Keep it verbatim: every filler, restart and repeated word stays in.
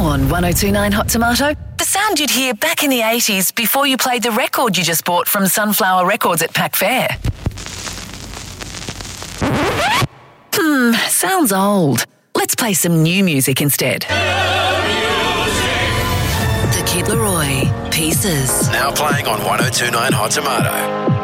Now on one oh two point nine Hot Tomato, the sound you'd hear back in the eighties before you played the record you just bought from Sunflower Records at Pack Fair. Hmm, sounds old. Let's play some new music instead. The Kid Laroi, Pieces. Now playing on one oh two point nine Hot Tomato.